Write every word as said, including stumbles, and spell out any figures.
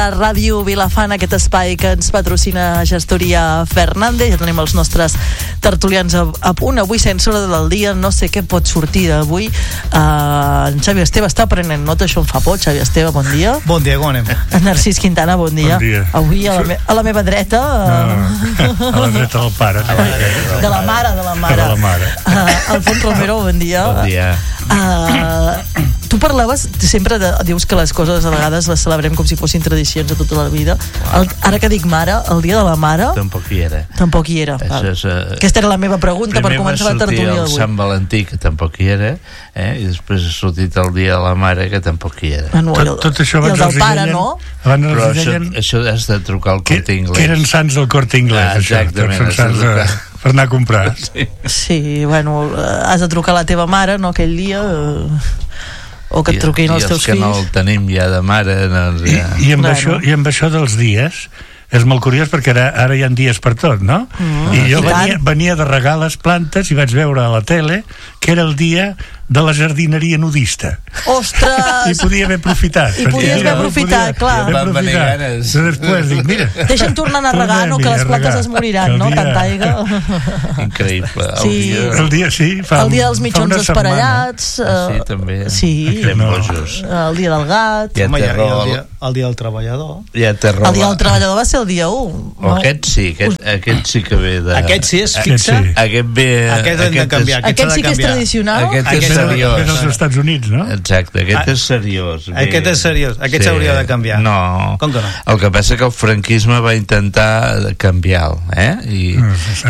Ràdio Vilafant, aquest espai que ens patrocina Gestoria Fernández. Ja tenim els nostres tertulians a, a punt. Avui, sense hora del dia, no sé què pot sortir d'avui. Uh, en Xavi Esteve està prenent nota, això em fa por. Xavi Esteve, bon dia. Bon dia, com anem? En Narcís Quintana, bon dia. Bon dia. Avui a la, me a la meva dreta... Uh... No, a la dreta del pare. De la mare, de la mare. De la mare. Uh, Alfons Romero, bon dia. Bon dia. Uh, tu parlaves sempre de, dius que les coses a vegades les celebrem com si fossin tradicions de tota la vida. El, ara que dic mare, el dia de la mare tampoc hi era. Tampoc hi era. És, uh, Aquesta era la meva pregunta per començar la tertúlia d'avui. Primer va sortir el Sant Valentí, que tampoc hi era, eh? I després ha sortit el dia de la mare, que tampoc hi era. Bueno, tot, tot això i el del pare, deien, no? Abans Però els això, deien això has de trucar al Corte Inglés. Que eren sants del Corte Inglés, ah, això. Exactament. Tots són sants de, per anar a comprar. Sí. Sí, bueno, has de trucar a la teva mare, no, aquell dia... Eh... o que et truquin I, els teus i els que fills. no el tenim ja de mare, doncs ja... I, i, amb Bueno. això, I amb això dels dies és molt curiós perquè ara, ara hi ha dies per tot, no? Mm, I jo i venia, tant. venia de regar les plantes i vaig veure a la tele que era el dia de la jardineria nudista. Ostres! I podia haver aprofitat. I podies haver aprofitat, clar. Haver Van venir aprofitat. ganes. I després dic, mira... Deixa'm tornar a regar, no? Que les plantes es moriran, no? Tanta aigua. Increïble. El Sí. dia... El dia, sí, fa, El dia dels fa mitjons una setmana. esparellats. Ah, sí, eh, també. Sí. Estem No. bojos. El dia del gat. Ja Home, té i el, raó. dia, el dia del treballador. Ja té raó. El dia del treballador va ser el dia u. O aquest sí, aquest, aquest sí que ve de... Aquest sí és Aquest fixe. sí. Aquest ve... Aquest hem de canviar. És... Aquest Aquest s'ha de sí que és canviar. tradicional. Aquest és Aquest- seriós. Ve dels Estats Units, no? Exacte, aquest Ah, és seriós. Ve... aquest és seriós. Aquest s'hauria de canviar. No. Com que no? El que passa que el franquisme va intentar canviar-lo, eh? I, Mm,